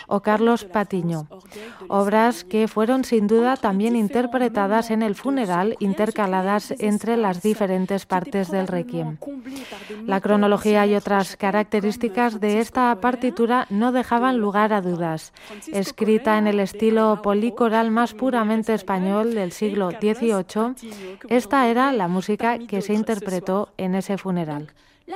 o Carlos Patiño, obras que fueron sin duda también interpretadas en el funeral, intercaladas entre las diferentes partes del Requiem. La cronología y otras características de esta partitura no dejaban lugar a dudas. Escrita en el estilo policoral más puramente español del siglo XVIII, esta era la música que se interpretó en ese funeral.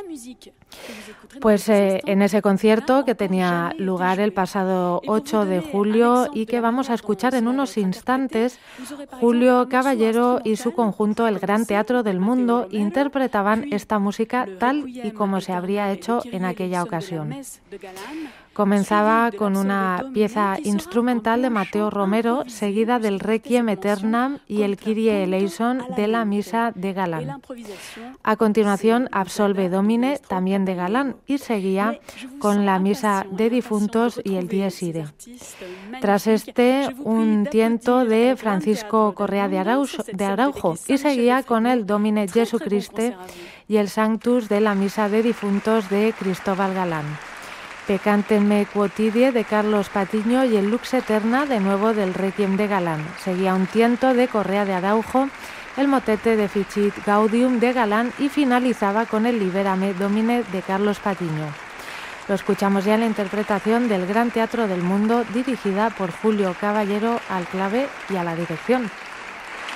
Pues en ese concierto que tenía lugar el pasado 8 de julio y que vamos a escuchar en unos instantes, Julio Caballero y su conjunto El Gran Teatro del Mundo interpretaban esta música tal y como se habría hecho en aquella ocasión. Comenzaba con una pieza instrumental de Mateo Romero, seguida del Requiem Aeternam y el Kyrie eleison de la Misa de Galán. A continuación, Absolve Domine, también de Galán, y seguía con la Misa de Difuntos y el Dies Irae. Tras este, un tiento de Francisco Correa de Araujo, y seguía con el Domine Jesu Christe y el Sanctus de la Misa de Difuntos de Cristóbal Galán. Peccante me quotidie de Carlos Patiño y el Lux Eterna de nuevo del Requiem de Galán. Seguía un tiento de Correa de Araujo, el motete de Ficit Gaudium de Galán y finalizaba con el Liberame Domine de Carlos Patiño. Lo escuchamos ya en la interpretación del Gran Teatro del Mundo dirigida por Julio Caballero al clave y a la dirección.